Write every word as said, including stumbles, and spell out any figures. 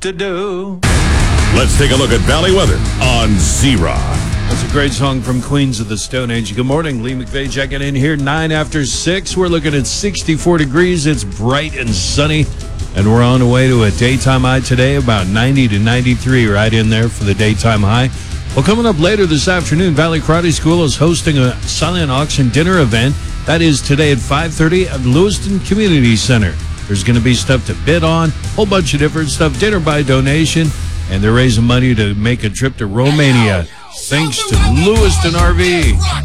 to do. Let's take a look at Valley weather on Z-Rock. That's a great song from Queens of the Stone Age. Good morning, Lee McVeigh checking in here. Nine after six. We're looking at sixty-four degrees. It's bright and sunny, and we're on the way to a daytime high today, about ninety to ninety-three, right in there for the daytime high. Well, coming up later this afternoon, Valley Karate School is hosting a silent auction dinner event. That is today at five thirty at Lewiston Community Center. There's going to be stuff to bid on, a whole bunch of different stuff, dinner by donation, and they're raising money to make a trip to Romania, thanks to Lewiston R V.